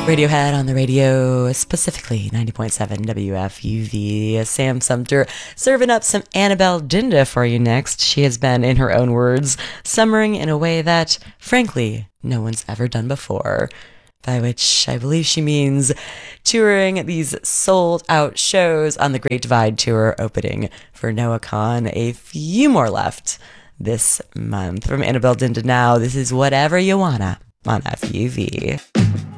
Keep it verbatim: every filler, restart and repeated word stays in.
Radiohead on the radio, specifically ninety point seven W F U V. Sam Sumter serving up some Annabelle Dinda for you next. She has been, in her own words, summering in a way that, frankly, no one's ever done before. By which I believe she means touring these sold-out shows on the Great Divide Tour, opening for Noah Kahan. A few more left this month. From Annabelle Dinda now, this is Whatever You Wanna on F U V.